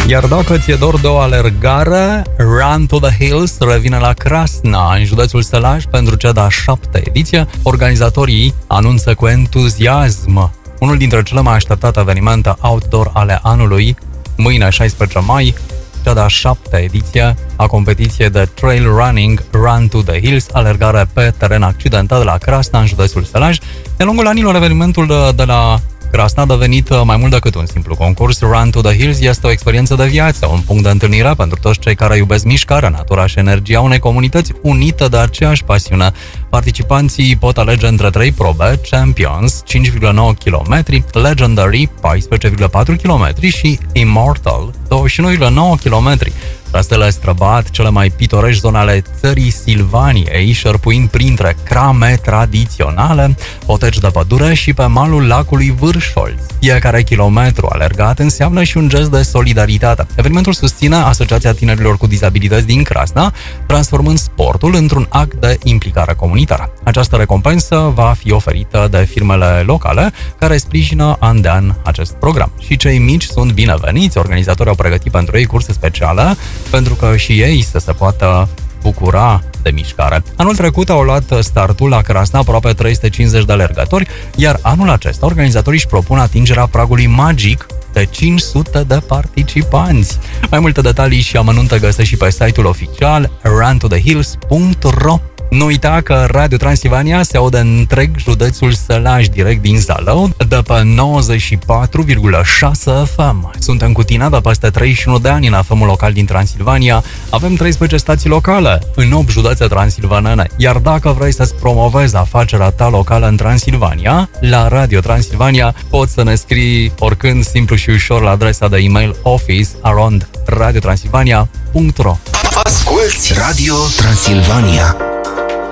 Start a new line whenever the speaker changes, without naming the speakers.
Iar dacă ți-e dor de o alergare, Run to the Hills revine la Krasna, în județul Sălaj, pentru cea de-a 7-a ediție. Organizatorii anunță cu entuziasm unul dintre cele mai așteptate evenimente outdoor ale anului, mâine 16 mai, cea de-a 7-a ediție a competiției de trail running Run to the Hills, alergare pe teren accidentat de la Krasna, în județul Sălaj. De lungul anilor, evenimentul de la Krasna a devenit mai mult decât un simplu concurs. Run to the Hills este o experiență de viață, un punct de întâlnire pentru toți cei care iubesc mișcarea, natura și energia unei comunități unite de aceeași pasiune. Participanții pot alege între 3 probe: Champions, 5,9 km, Legendary, 14,4 km și Immortal, 21,9 km. Trasele străbat cele mai pitorești zone ale țării Silvaniei, șerpuind printre crame tradiționale, poteci de pădure și pe malul lacului Vârșolț. Fiecare kilometru alergat înseamnă și un gest de solidaritate. Evenimentul susține Asociația Tinerilor cu Dizabilități din Krasna, transformând sportul într-un act de implicare comunitară. Această recompensă va fi oferită de firmele locale care sprijină an de an acest program. Și cei mici sunt bineveniți. Organizatorii au pregătit pentru ei curse speciale pentru că și ei să se poată bucura de mișcare. Anul trecut au luat startul la Krasna aproape 350 de alergători, iar anul acesta organizatorii își propun atingerea pragului magic de 500 de participanți. Mai multe detalii și amănunte găsești și pe site-ul oficial runtothehills.ro. Nu uita că Radio Transilvania se aude întreg județul Sălaj, direct din Zalău, de pe 94,6 FM. Suntem cu tine de peste 31 de ani în FM-ul local din Transilvania. Avem 13 stații locale în 8 județe transilvanene. Iar dacă vrei să-ți promovezi afacerea ta locală în Transilvania, la Radio Transilvania poți să ne scrii oricând, simplu și ușor, la adresa de e-mail office@radiotransilvania.ro.
Asculți Radio Transilvania.